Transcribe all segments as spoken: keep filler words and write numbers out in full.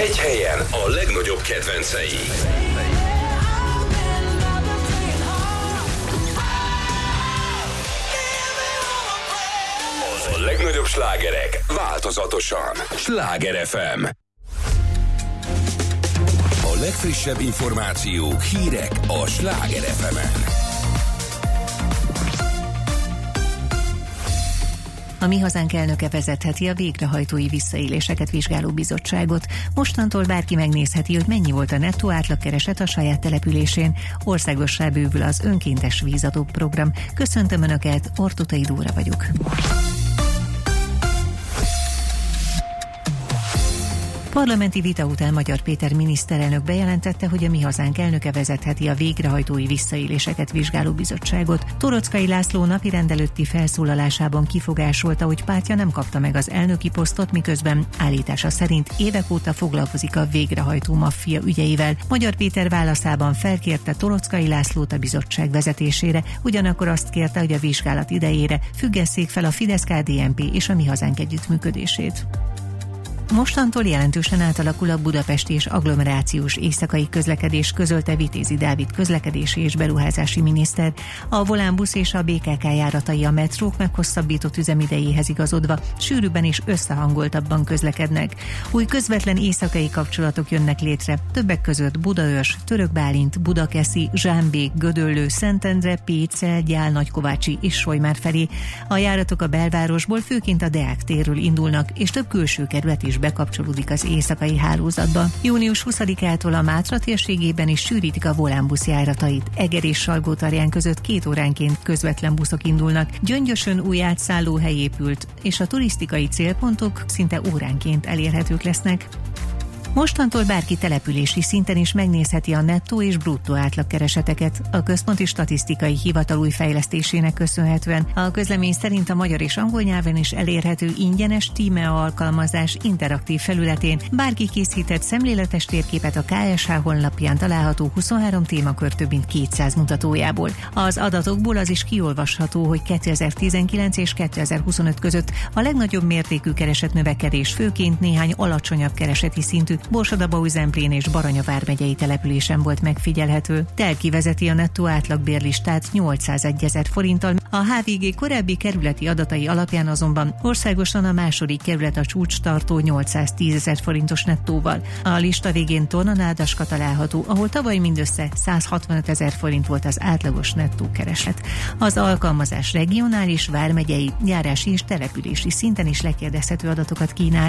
Egy helyen a legnagyobb kedvencei. A legnagyobb slágerek változatosan. Sláger ef em. A legfrissebb információk, hírek a Sláger ef emen. A Mi Hazánk elnöke vezetheti a végrehajtói visszaéléseket vizsgáló bizottságot. Mostantól bárki megnézheti, hogy mennyi volt a nettó átlagkereset a saját településén. Országossá bővül az önkéntes vízadó program. Köszöntöm Önöket, Ortutai Dóra vagyok. Parlamenti vita után Magyar Péter miniszterelnök bejelentette, hogy a Mi Hazánk elnöke vezetheti a végrehajtói visszaéléseket vizsgáló bizottságot. Torockai László napirend előtti felszólalásában kifogásolta, hogy pártja nem kapta meg az elnöki posztot, miközben állítása szerint évek óta foglalkozik a végrehajtó maffia ügyeivel. Magyar Péter válaszában felkérte Torockai Lászlót a bizottság vezetésére, ugyanakkor azt kérte, hogy a vizsgálat idejére függesszék fel a Fidesz-ká dé en pé és a Mi Hazánk együttműködését. Mostantól jelentősen átalakul a budapesti és agglomerációs éjszakai közlekedés, közölte Vitézi Dávid közlekedési és beruházási miniszter. A Volánbusz és a bé ká ká járatai a metrók meghosszabbított üzemidejéhez igazodva sűrűbben és összehangoltabban közlekednek. Új közvetlen éjszakai kapcsolatok jönnek létre, többek között Budaörs, Törökbálint, Budakeszi, Zsámbék, Gödöllő, Szentendre, Pécel, Gyál, Nagykovácsi és Solymár felé. A járatok a belvárosból, főként a Deák térről indulnak, és több külső kerület is bekapcsolódik az éjszakai hálózatba. június huszadikától a Mátra térségében is sűrítik a Volánbusz járatait. Eger és Salgótarján között két óránként közvetlen buszok indulnak. Gyöngyösön új átszállóhely épült, és a turisztikai célpontok szinte óránként elérhetők lesznek. Mostantól bárki települési szinten is megnézheti a nettó és bruttó átlagkereseteket. A Központi Statisztikai Hivatal új fejlesztésének köszönhetően a közlemény szerint a magyar és angol nyelven is elérhető ingyenes Tímea alkalmazás interaktív felületén bárki készített szemléletes térképet a ká es há honlapján található huszonhárom témakör több mint kétszáz mutatójából. Az adatokból az is kiolvasható, hogy kétezer-tizenkilenc és kétezer-huszonöt között a legnagyobb mértékű keresetnövekedés főként néhány alacsonyabb kereseti szintű Borsod-Abaúj-Zemplén és Baranya vármegyei településen volt megfigyelhető. Telki vezeti a nettó átlagbérlistát nyolcszázegyezer forinttal, a há vé gé korábbi kerületi adatai alapján azonban országosan a második kerület a csúcstartó nyolcszáztízezer forintos nettóval. A lista végén Tornanádaska található, ahol tavaly mindössze százhatvanötezer forint volt az átlagos nettó kereset. Az alkalmazás regionális, vármegyei, járási és települési szinten is lekérdezhető adatokat kínál.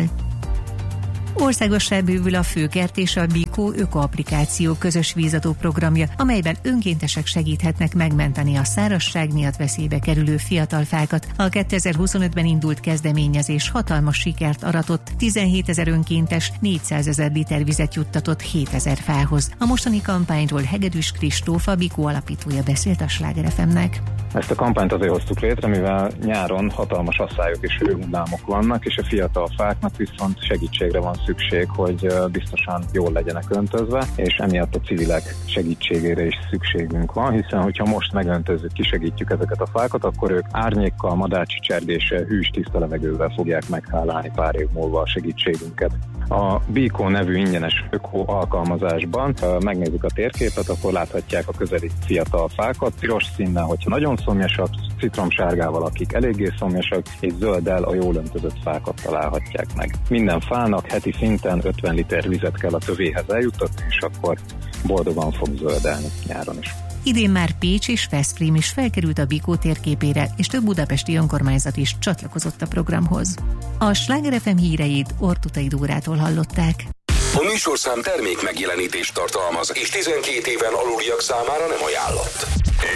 Országossá bővül a Főkert és a Bikó ökoapplikáció közös vízadó programja, amelyben önkéntesek segíthetnek megmenteni a szárazság miatt veszélybe kerülő fiatal fákat. A kétezer-huszonötben indult kezdeményezés hatalmas sikert aratott, tizenhétezer önkéntes négyszázezer liter vizet juttatott hétezer fához. A mostani kampányról Hegedűs Kristóf, a Bikó alapítója beszélt a Sláger ef emnek. Ezt a kampányt azért hoztuk létre, mivel nyáron hatalmas asszályok és hőhullámok vannak, és a fiatal fáknak viszont segítségre van szükség, hogy biztosan jól legyenek öntözve, és emiatt a civilek segítségére is szükségünk van, hiszen hogyha most megöntözzük, kisegítjük ezeket a fákat, akkor ők árnyékkal, madárcsicsergéssel, hűs, tiszta levegővel fogják meghálálni pár év múlva a segítségünket. A Bikó nevű ingyenes öko alkalmazásban megnézzük a térképet, akkor láthatják a közeli fiatal fákat, piros színnel, hogyha nagyon szomjasak, citromsárgával, akik eléggé szomjasak, és zölddel a jól öntözött fákat találhatják meg. Minden fának heti szinten ötven liter vizet kell a tövéhez eljuttatni, és akkor boldogan fog zöldelni nyáron is. Idén már Pécs és Veszprém is felkerült a Bikó térképére, és több budapesti önkormányzat is csatlakozott a programhoz. A Sláger ef em híreit Ortutai Dórától hallották. A műsorszám termék megjelenítést tartalmaz, és tizenkét éven aluliak számára nem ajánlott.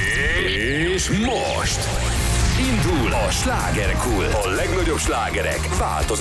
És most indul a Slágerkult, a legnagyobb slágerek változatlan